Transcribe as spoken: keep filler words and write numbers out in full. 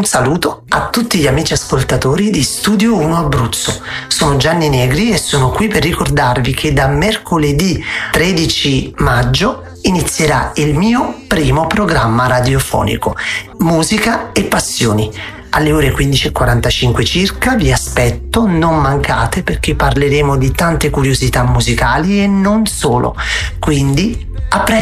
Un saluto a tutti gli amici ascoltatori di Studio uno Abruzzo. Sono Gianni Negri e sono qui per ricordarvi che da mercoledì tredici maggio inizierà il mio primo programma radiofonico, Musica e Passioni. Alle ore quindici e quarantacinque circa vi aspetto, non mancate, perché parleremo di tante curiosità musicali e non solo. Quindi a presto!